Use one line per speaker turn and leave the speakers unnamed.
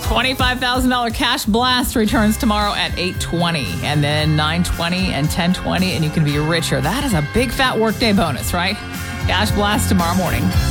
$25,000 cash blast returns tomorrow at 8:20 and then 9:20 and 10:20, and you can be richer. That is a big fat workday bonus, right? Cash blast tomorrow morning.